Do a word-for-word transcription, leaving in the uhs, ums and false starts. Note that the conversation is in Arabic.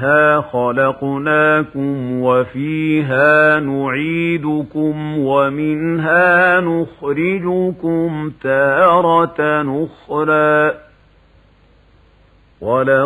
منها خلقناكم وفيها نعيدكم ومنها نخرجكم تارة أخرى.